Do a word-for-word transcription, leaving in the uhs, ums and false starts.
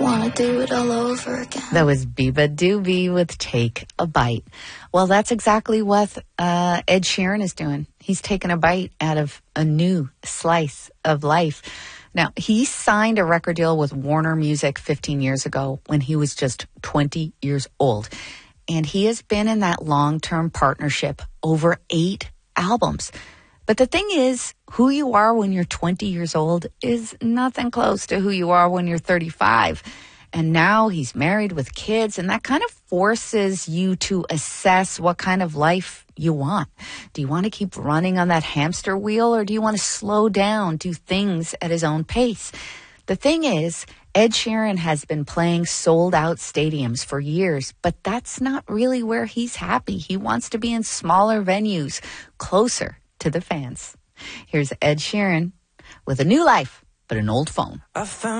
want to do it all over again. That was Biba Doobie with Take a Bite. Well, that's exactly what uh, Ed Sheeran is doing. He's taking a bite out of a new slice of life. Now, he signed a record deal with Warner Music fifteen years ago when he was just twenty years old. And he has been in that long-term partnership over eight albums. But the thing is, who you are when you're twenty years old is nothing close to who you are when you're thirty-five. And now he's married with kids, and that kind of forces you to assess what kind of life you want. Do you want to keep running on that hamster wheel, or do you want to slow down, do things at his own pace? The thing is, Ed Sheeran has been playing sold-out stadiums for years, but that's not really where he's happy. He wants to be in smaller venues, closer to the fans. Here's Ed Sheeran with a new life, but an old phone. I found